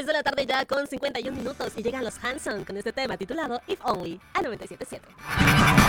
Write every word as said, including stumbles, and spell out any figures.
de la tarde ya con cincuenta y un minutos y llegan los Hanson con este tema titulado If Only a noventa y siete punto siete.